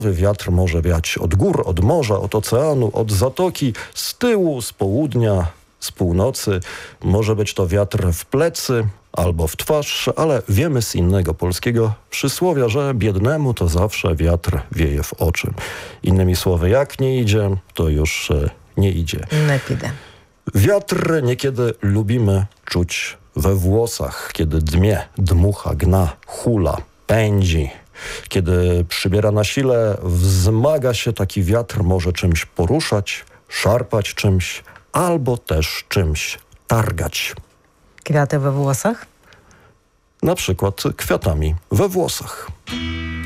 Wiatr może wiać od gór, od morza, od oceanu, od zatoki, z tyłu, z południa, z północy. Może być to wiatr w plecy albo w twarz, ale wiemy z innego polskiego przysłowia, że biednemu to zawsze wiatr wieje w oczy. Innymi słowy, jak nie idzie, to już nie idzie. Wiatr niekiedy lubimy czuć we włosach, kiedy dmie, dmucha, gna, hula, pędzi. Kiedy przybiera na sile, wzmaga się taki wiatr, może czymś poruszać, szarpać czymś, albo też czymś targać. Kwiaty we włosach? Na przykład kwiatami we włosach.